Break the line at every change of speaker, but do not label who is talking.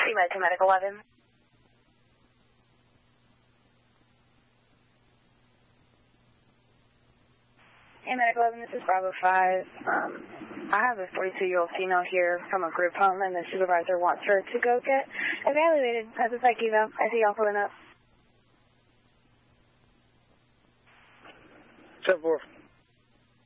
Med to Medic 11. Hey, Medic 11, this is Bravo 5. I have a 42-year-old female here from a group home, and the supervisor wants her to go get evaluated as a psych eval. I see y'all pulling up.
10-4.